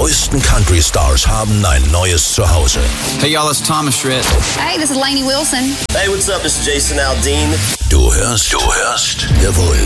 größten Country-Stars haben ein neues Zuhause. Hey y'all, it's Thomas Schritt. Hey, this is Lainey Wilson. Hey, what's up? This is Jason Aldean. Du hörst, jawohl,